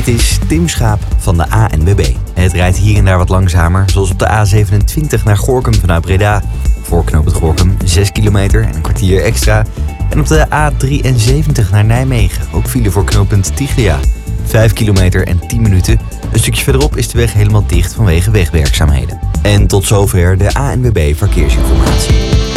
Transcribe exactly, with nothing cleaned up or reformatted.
is Tim Schaap van de A N W B. Het rijdt hier en daar wat langzamer, zoals op de A zevenentwintig naar Gorinchem vanuit Breda. Voor knooppunt Gorinchem zes kilometer en een kwartier extra. En op de A drieënzeventig naar Nijmegen, ook file voor knooppunt Tiglia. vijf kilometer en tien minuten. Een stukje verderop is de weg helemaal dicht vanwege wegwerkzaamheden. En tot zover de A N W B Verkeersinformatie.